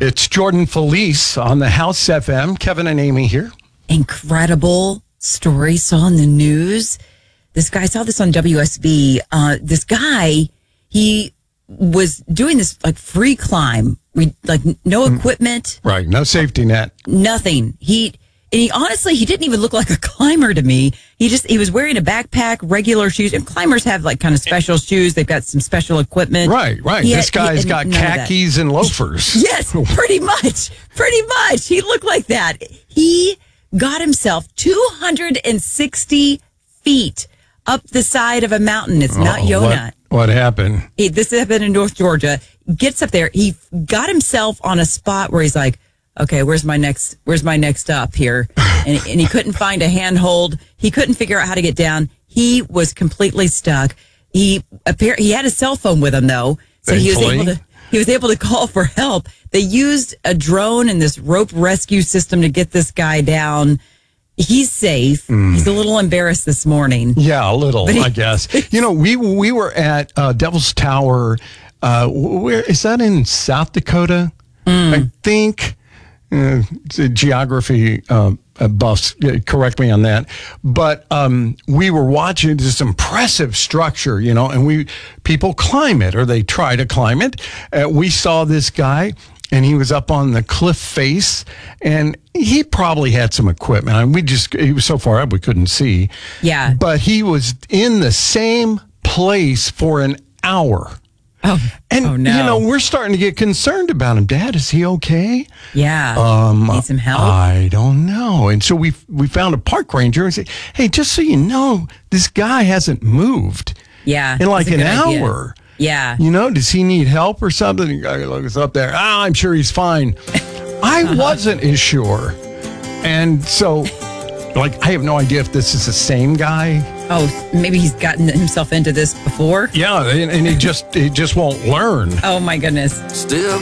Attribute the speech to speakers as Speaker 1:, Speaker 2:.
Speaker 1: It's Jordan Felice on the House FM. Kevin and Amy here.
Speaker 2: Incredible story. Saw in the news. This guy, saw this on WSB. This guy, he was doing this like free climb, like no equipment.
Speaker 1: Right. No safety net.
Speaker 2: Nothing. He honestly, he didn't even look like a climber to me. He was wearing a backpack, regular shoes, and climbers have like kind of special shoes. They've got some special equipment.
Speaker 1: Right. This guy's got khakis and loafers.
Speaker 2: Yes, pretty much. He looked like that. He got himself 260 feet up the side of a mountain. It's Mount Yonah.
Speaker 1: What happened?
Speaker 2: This happened in North Georgia. Gets up there. He got himself on a spot where he's like, okay, where's my next up here? And he couldn't find a handhold. He couldn't figure out how to get down. He was completely stuck. He had a cell phone with him though, so he was able to call for help. They used a drone and this rope rescue system to get this guy down. He's safe. He's a little embarrassed this morning.
Speaker 1: Yeah, a little, I guess. We were at Devil's Tower. Where is that, in South Dakota? I think. Geography buffs, correct me on that. But we were watching this impressive structure, and people climb it, or they try to climb it. We saw this guy, and he was up on the cliff face, and he probably had some equipment. I mean, he was so far up we couldn't see.
Speaker 2: Yeah.
Speaker 1: But he was in the same place for an hour.
Speaker 2: Oh, no.
Speaker 1: We're starting to get concerned about him. Dad, is he okay?
Speaker 2: Yeah. Need some help?
Speaker 1: I don't know. And so we found a park ranger and said, hey, just so you know, this guy hasn't moved.
Speaker 2: Yeah.
Speaker 1: In like an hour.
Speaker 2: Yeah.
Speaker 1: Does he need help or something? The guy looks up there. I'm sure he's fine. I wasn't as sure. And so, I have no idea if this is the same guy.
Speaker 2: Oh, maybe he's gotten himself into this before?
Speaker 1: Yeah, and he just won't learn.
Speaker 2: Oh, my goodness.
Speaker 3: Still